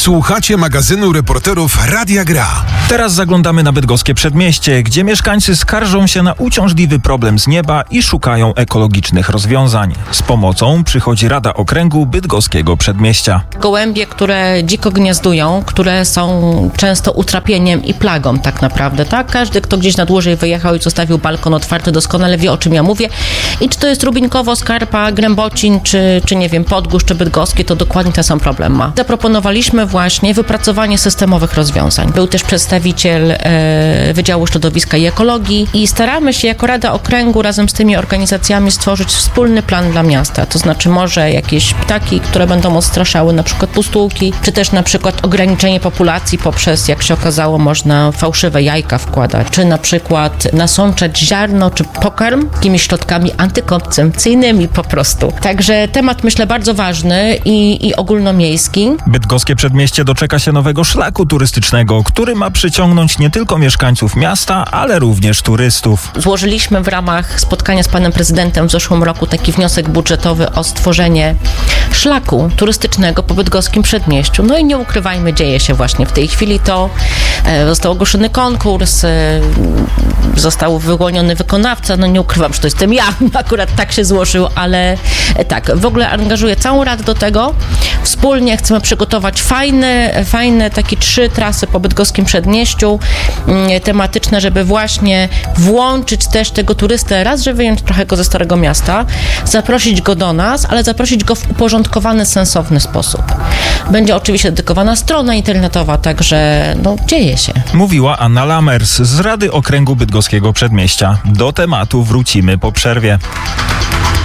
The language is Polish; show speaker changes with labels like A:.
A: Słuchacie magazynu reporterów Radia Gra.
B: Teraz zaglądamy na bydgoskie przedmieście, gdzie mieszkańcy skarżą się na uciążliwy problem z nieba i szukają ekologicznych rozwiązań. Z pomocą przychodzi Rada Okręgu Bydgoskiego Przedmieścia.
C: Gołębie, które dziko gniazdują, które są często utrapieniem i plagą tak naprawdę, tak? Każdy, kto gdzieś na dłużej wyjechał i zostawił balkon otwarty, doskonale wie, o czym ja mówię. I czy to jest Rubinkowo, Skarpa, Grębocin, czy nie wiem, Podgórz, czy Bydgoskie, to dokładnie ten sam problem ma. Zaproponowaliśmy właśnie wypracowanie systemowych rozwiązań. Był też przedstawiciel Wydziału Środowiska i Ekologii i staramy się jako Rada Okręgu razem z tymi organizacjami stworzyć wspólny plan dla miasta. To znaczy może jakieś ptaki, które będą odstraszały na przykład pustułki, czy też na przykład ograniczenie populacji poprzez, jak się okazało, można fałszywe jajka wkładać, czy na przykład nasączać ziarno, czy pokarm takimi środkami antykoncepcyjnymi po prostu. Także temat, myślę, bardzo ważny i ogólnomiejski.
B: Bydgoskie Przedmieście doczeka się nowego szlaku turystycznego, który ma przyciągnąć nie tylko mieszkańców miasta, ale również turystów.
C: Złożyliśmy w ramach spotkania z panem prezydentem w zeszłym roku taki wniosek budżetowy o stworzenie szlaku turystycznego po bydgoskim Przedmieściu. No i nie ukrywajmy, dzieje się właśnie w tej chwili to. Został ogłoszony konkurs, został wyłoniony wykonawca. No nie ukrywam, że to jestem ja. Akurat tak się złożył, ale tak, w ogóle angażuję całą Radę do tego. Wspólnie chcemy przygotować fajne takie 3 trasy po bydgoskim Przedmieściu, tematyczne, żeby właśnie włączyć też tego turystę, raz, że wyjąć trochę go ze Starego Miasta, zaprosić go do nas, ale zaprosić go w uporządkowany, sensowny sposób. Będzie oczywiście dedykowana strona internetowa, także dzieje się.
B: Mówiła Anna Lamers z Rady Okręgu Bydgoskiego Przedmieścia. Do tematu wrócimy po przerwie.